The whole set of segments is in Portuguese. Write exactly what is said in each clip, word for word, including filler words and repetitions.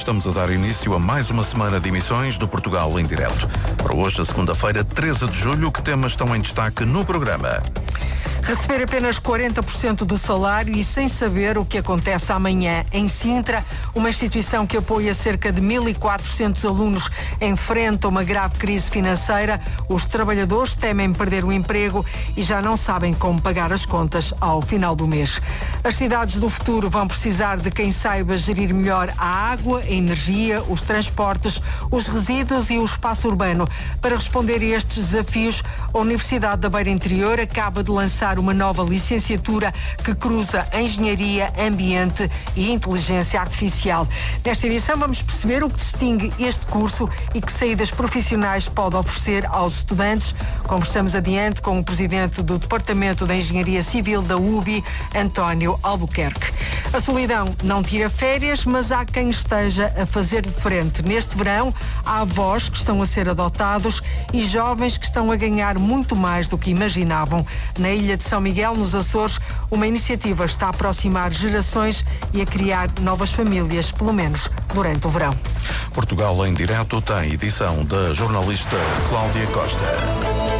Estamos a dar início a mais uma semana de emissões do Portugal em Direto. Para hoje, a segunda-feira, treze de julho, que temas estão em destaque no programa? Receber apenas quarenta por cento do salário e sem saber o que acontece amanhã. Em Sintra, uma instituição que apoia cerca de mil e quatrocentos alunos enfrenta uma grave crise financeira. Os trabalhadores temem perder o emprego e já não sabem como pagar as contas ao final do mês. As cidades do futuro vão precisar de quem saiba gerir melhor a água, a energia, os transportes, os resíduos e o espaço urbano. Para responder a estes desafios, a Universidade da Beira Interior acaba de lançar uma nova licenciatura que cruza Engenharia, Ambiente e Inteligência Artificial. Nesta edição vamos perceber o que distingue este curso e que saídas profissionais pode oferecer aos estudantes. Conversamos adiante com o presidente do Departamento de Engenharia Civil da U B I, António Albuquerque. A solidão não tira férias, mas há quem esteja a fazer diferente. Neste verão, há avós que estão a ser adotados e jovens que estão a ganhar muito mais do que imaginavam. Na ilha de São Miguel, nos Açores, uma iniciativa está a aproximar gerações e a criar novas famílias, pelo menos durante o verão. Portugal em Direto tem edição da jornalista Cláudia Costa.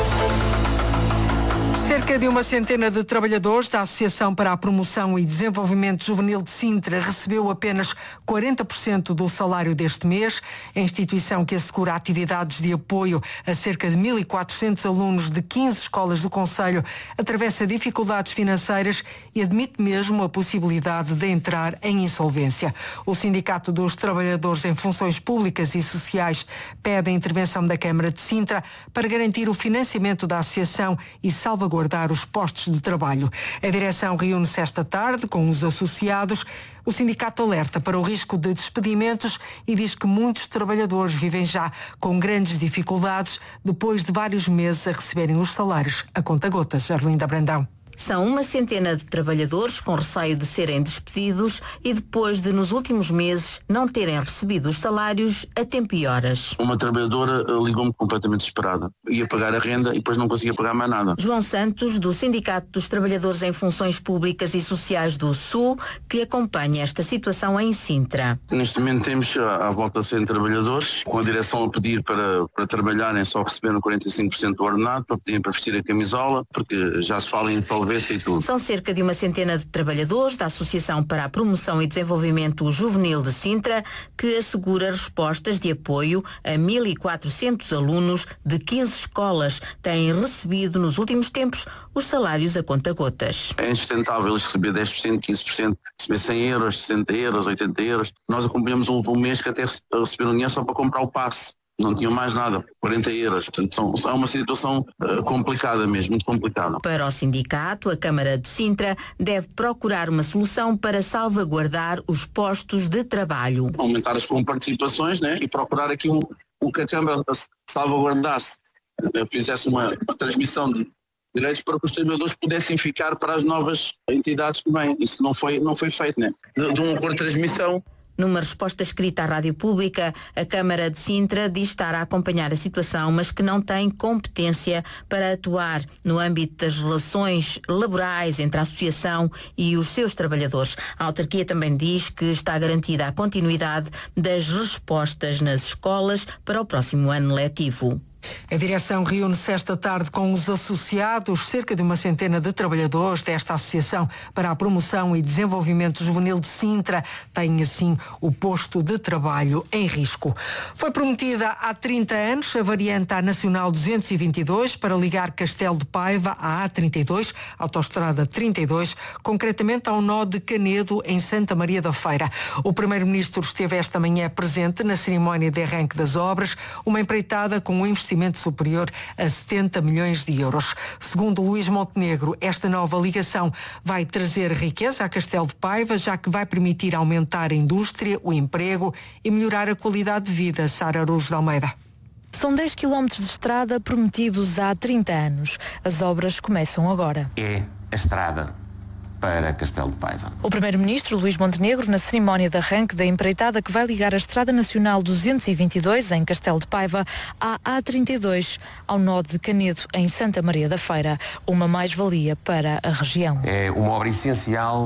Cerca de uma centena de trabalhadores da Associação para a Promoção e Desenvolvimento Juvenil de Sintra recebeu apenas quarenta por cento do salário deste mês. A instituição, que assegura atividades de apoio a cerca de mil e quatrocentos alunos de quinze escolas do concelho, atravessa dificuldades financeiras e admite mesmo a possibilidade de entrar em insolvência. O Sindicato dos Trabalhadores em Funções Públicas e Sociais pede a intervenção da Câmara de Sintra para garantir o financiamento da associação e salvaguardar os postos de trabalho. A direção reúne-se esta tarde com os associados. O sindicato alerta para o risco de despedimentos e diz que muitos trabalhadores vivem já com grandes dificuldades depois de vários meses a receberem os salários a conta-gotas. Arlinda Brandão. São uma centena de trabalhadores com receio de serem despedidos e depois de, nos últimos meses, não terem recebido os salários a tempo e horas. Uma trabalhadora ligou-me completamente desesperada. Ia pagar a renda e depois não conseguia pagar mais nada. João Santos, do Sindicato dos Trabalhadores em Funções Públicas e Sociais do Sul, que acompanha esta situação em Sintra. Neste momento temos à volta de cem trabalhadores, com a direção a pedir para, para trabalharem só receberam quarenta e cinco por cento do ordenado, para pedirem para vestir a camisola, porque já se fala em tal. São cerca de uma centena de trabalhadores da Associação para a Promoção e Desenvolvimento Juvenil de Sintra, que assegura respostas de apoio a mil e quatrocentos alunos de quinze escolas. Têm recebido nos últimos tempos os salários a conta-gotas. É insustentável eles receber dez por cento, quinze por cento, receber cem euros, sessenta euros, oitenta euros. Nós acompanhamos um, um mês que até receberam dinheiro só para comprar o passe. Não tinham mais nada, quarenta euros. Portanto, são, são uma situação uh, complicada mesmo, muito complicada. Para o sindicato, a Câmara de Sintra deve procurar uma solução para salvaguardar os postos de trabalho. Aumentar as comparticipações, né, e procurar aqui o, o que a Câmara salvaguardasse, uh, fizesse uma, uma transmissão de direitos para que os trabalhadores pudessem ficar para as novas entidades que vêm. Isso não foi, não foi feito, né? De, de um acordo de transmissão. Numa resposta escrita à Rádio Pública, a Câmara de Sintra diz estar a acompanhar a situação, mas que não tem competência para atuar no âmbito das relações laborais entre a Associação e os seus trabalhadores. A autarquia também diz que está garantida a continuidade das respostas nas escolas para o próximo ano letivo. A direção reúne-se esta tarde com os associados, cerca de uma centena de trabalhadores desta Associação para a Promoção e Desenvolvimento Juvenil de Sintra têm assim o posto de trabalho em risco. Foi prometida há trinta anos a variante A Nacional duzentos e vinte e dois para ligar Castelo de Paiva à A trinta e dois, Autostrada trinta e dois, concretamente ao nó de Canedo, em Santa Maria da Feira. O primeiro-ministro esteve esta manhã presente na cerimónia de arranque das obras, uma empreitada com um investimento superior a setenta milhões de euros. Segundo Luís Montenegro, esta nova ligação vai trazer riqueza a Castelo de Paiva, já que vai permitir aumentar a indústria, o emprego e melhorar a qualidade de vida. Sara Araújo de Almeida. São dez quilómetros de estrada prometidos há trinta anos. As obras começam agora. É a estrada para Castelo de Paiva. O primeiro-ministro Luís Montenegro, na cerimónia de arranque da empreitada que vai ligar a Estrada Nacional duzentos e vinte e dois, em Castelo de Paiva, à A trinta e dois, ao nó de Canedo, em Santa Maria da Feira, uma mais-valia para a região. É uma obra essencial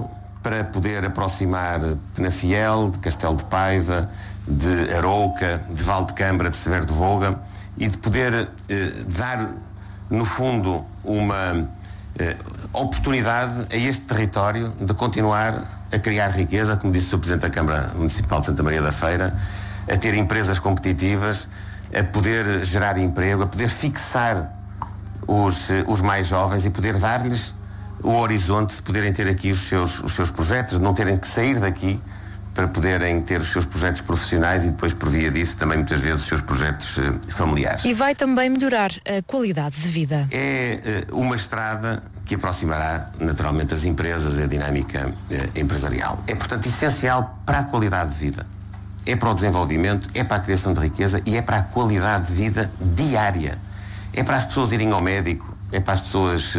para poder aproximar Penafiel, de Castelo de Paiva, de Arouca, de Valdecâmara, de Severo de Voga, e de poder eh, dar, no fundo, uma eh, oportunidade a este território de continuar a criar riqueza, como disse o Presidente da Câmara Municipal de Santa Maria da Feira, a ter empresas competitivas, a poder gerar emprego, a poder fixar os, os mais jovens e poder dar-lhes o horizonte de poderem ter aqui os seus, os seus projetos, não terem que sair daqui para poderem ter os seus projetos profissionais e depois, por via disso, também muitas vezes os seus projetos uh, familiares. E vai também melhorar a qualidade de vida. É uh, uma estrada que aproximará naturalmente as empresas e a dinâmica uh, empresarial. É, portanto, essencial para a qualidade de vida. É para o desenvolvimento, é para a criação de riqueza e é para a qualidade de vida diária. É para as pessoas irem ao médico, é para as pessoas uh,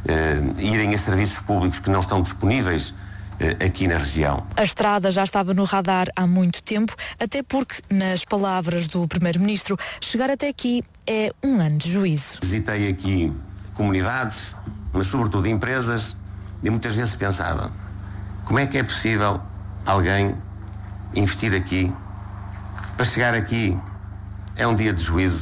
uh, irem a serviços públicos que não estão disponíveis aqui na região. A estrada já estava no radar há muito tempo, até porque, nas palavras do Primeiro-Ministro, chegar até aqui é um ano de juízo. Visitei aqui comunidades, mas sobretudo empresas, e muitas vezes pensava, como é que é possível alguém investir aqui, para chegar aqui é um dia de juízo,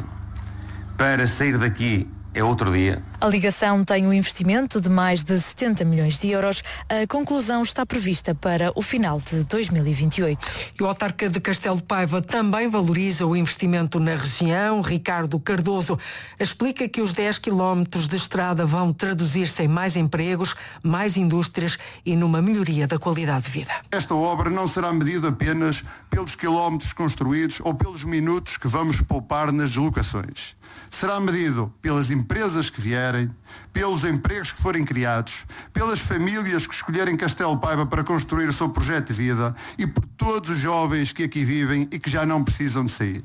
para sair daqui é outro dia. A ligação tem um investimento de mais de setenta milhões de euros. A conclusão está prevista para o final de dois mil e vinte e oito. E o autarca de Castelo de Paiva também valoriza o investimento na região. Ricardo Cardoso explica que os dez quilómetros de estrada vão traduzir-se em mais empregos, mais indústrias e numa melhoria da qualidade de vida. Esta obra não será medida apenas pelos quilómetros construídos ou pelos minutos que vamos poupar nas deslocações. Será medido pelas empresas que vierem, pelos empregos que forem criados, pelas famílias que escolherem Castelo de Paiva para construir o seu projeto de vida e por todos os jovens que aqui vivem e que já não precisam de sair.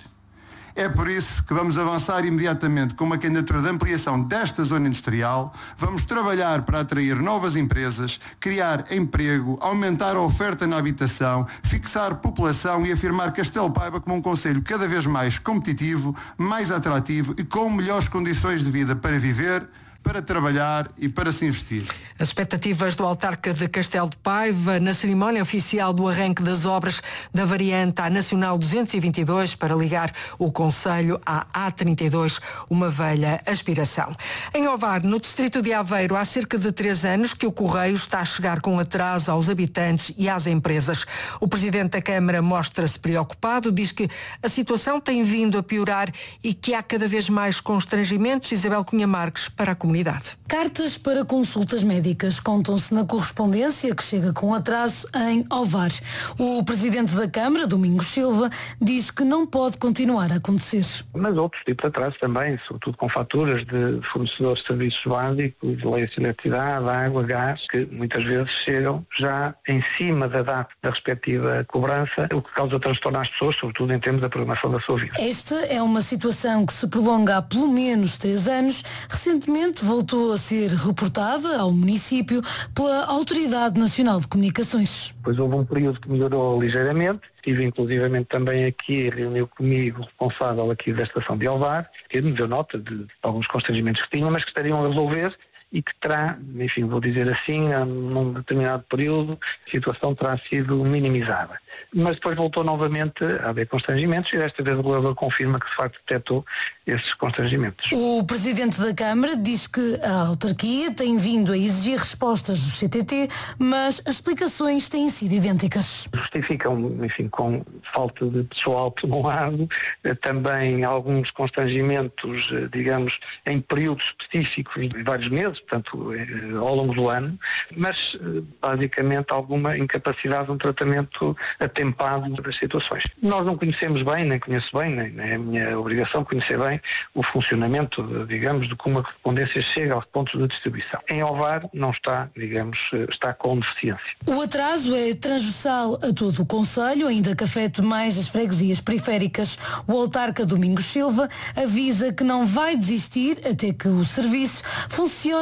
É por isso que vamos avançar imediatamente com uma candidatura de ampliação desta zona industrial. Vamos trabalhar para atrair novas empresas, criar emprego, aumentar a oferta na habitação, fixar população e afirmar Castelo de Paiva como um concelho cada vez mais competitivo, mais atrativo e com melhores condições de vida para viver, para trabalhar e para se investir. As expectativas do autarca de Castelo de Paiva na cerimónia oficial do arranque das obras da variante à Nacional duzentos e vinte e dois para ligar o concelho à A trinta e dois, uma velha aspiração. Em Ovar, no distrito de Aveiro, há cerca de três anos que o Correio está a chegar com atraso aos habitantes e às empresas. O presidente da Câmara mostra-se preocupado, diz que a situação tem vindo a piorar e que há cada vez mais constrangimentos. Isabel Cunha Marques para a comunidade. Cartas para consultas médicas contam-se na correspondência que chega com atraso em Ovar. O presidente da Câmara, Domingos Silva, diz que não pode continuar a acontecer. Mas outros tipos de atraso também, sobretudo com faturas de fornecedores de serviços básicos, de leite, eletricidade, água, gás, que muitas vezes chegam já em cima da data da respectiva cobrança, o que causa transtorno às pessoas, sobretudo em termos da programação da sua vida. Esta é uma situação que se prolonga há pelo menos três anos. Recentemente voltou a ser reportada ao município pela Autoridade Nacional de Comunicações. Pois houve um período que melhorou ligeiramente. Estive inclusivamente também aqui, reuniu comigo o responsável aqui da estação de Ovar, que me deu nota de alguns constrangimentos que tinha, mas que estariam a resolver e que terá, enfim, vou dizer assim, num determinado período, a situação terá sido minimizada. Mas depois voltou novamente a haver constrangimentos e desta vez o governo confirma que de facto detectou esses constrangimentos. O presidente da Câmara diz que a autarquia tem vindo a exigir respostas do C T T, mas as explicações têm sido idênticas. Justificam, enfim, com falta de pessoal por um lado, também alguns constrangimentos, digamos, em períodos específicos de vários meses, portanto, ao longo do ano, mas basicamente alguma incapacidade de um tratamento atempado das situações. Nós não conhecemos bem, nem conheço bem, nem, nem é a minha obrigação conhecer bem o funcionamento, digamos, de como a correspondência chega aos pontos de distribuição. Em Ovar não está, digamos, está com deficiência. O atraso é transversal a todo o concelho, ainda que afete mais as freguesias periféricas. O autarca Domingos Silva avisa que não vai desistir até que o serviço funcione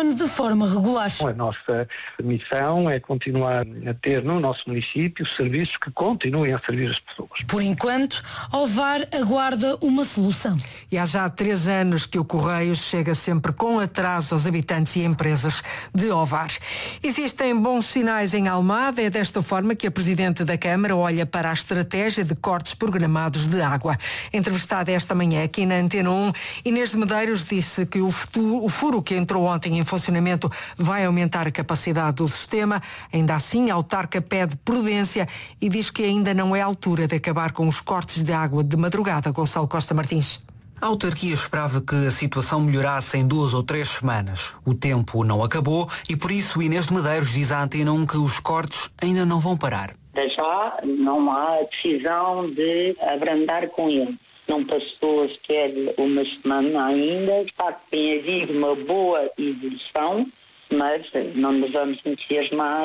funcione de forma regular. A nossa missão é continuar a ter no nosso município serviços que continuem a servir as pessoas. Por enquanto, Ovar aguarda uma solução. E há já três anos que o Correio chega sempre com atraso aos habitantes e empresas de Ovar. Existem bons sinais em Almada, é desta forma que a Presidente da Câmara olha para a estratégia de cortes programados de água. Entrevistada esta manhã aqui na Antena um, Inês de Medeiros disse que o, futuro, o furo que entrou ontem em funcionamento vai aumentar a capacidade do sistema. Ainda assim, a autarca pede prudência e diz que ainda não é a altura de acabar com os cortes de água de madrugada. Gonçalo Costa Martins. A autarquia esperava que a situação melhorasse em duas ou três semanas. O tempo não acabou e por isso Inês de Medeiros diz à Antena um que os cortes ainda não vão parar. Já não há decisão de abrandar com ele. Não passou sequer uma semana ainda. De facto, tem havido uma boa evolução, mas não nos vamos entusiasmar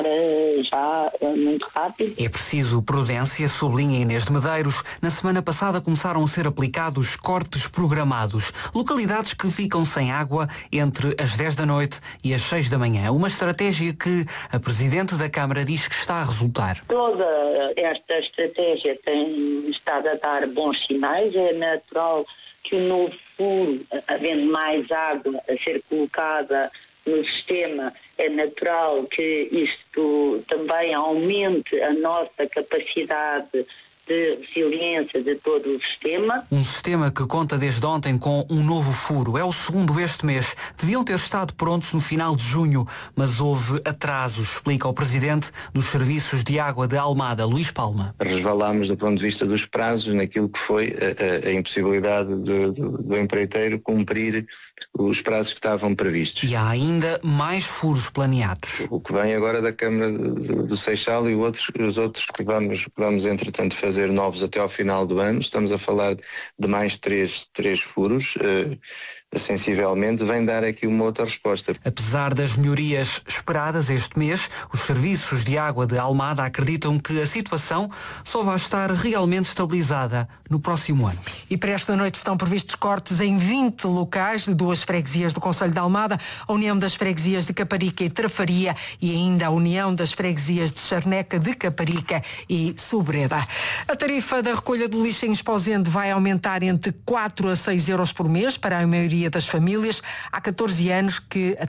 já muito rápido. É preciso prudência, sublinha Inês de Medeiros. Na semana passada começaram a ser aplicados cortes programados. Localidades que ficam sem água entre as dez da noite e as seis da manhã. Uma estratégia que a Presidente da Câmara diz que está a resultar. Toda esta estratégia tem estado a dar bons sinais. É natural que o novo furo, havendo mais água a ser colocada no sistema, é natural que isto também aumente a nossa capacidade de resiliência de todo o sistema. Um sistema que conta desde ontem com um novo furo. É o segundo este mês. Deviam ter estado prontos no final de junho, mas houve atrasos, explica o Presidente dos Serviços de Água de Almada, Luís Palma. Resvalámos do ponto de vista dos prazos naquilo que foi a, a, a impossibilidade do, do, do empreiteiro cumprir os prazos que estavam previstos. E há ainda mais furos planeados. O que vem agora da Câmara do, do Seixal e outros, os outros que vamos, vamos entretanto fazer fazer novos até ao final do ano. Estamos a falar de mais três, três furos, uh, sensivelmente, vem dar aqui uma outra resposta. Apesar das melhorias esperadas este mês, os serviços de água de Almada acreditam que a situação só vai estar realmente estabilizada no próximo ano. E para esta noite estão previstos cortes em vinte locais de duas freguesias do Concelho de Almada, a União das Freguesias de Caparica e Trafaria e ainda a União das Freguesias de Charneca, de Caparica e Sobreda. A tarifa da recolha do lixo em Esposende vai aumentar entre quatro a seis euros por mês para a maioria das famílias. Há catorze anos que a